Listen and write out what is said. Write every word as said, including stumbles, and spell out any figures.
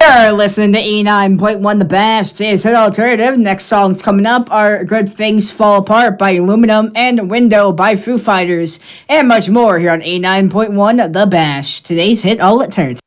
You're listening to E nine point one The Bash. Today's hit alternative. Next songs coming up are Good Things Fall Apart by Aluminum and Window by Foo Fighters. And much more here on E nine point one The Bash. Today's hit alternative.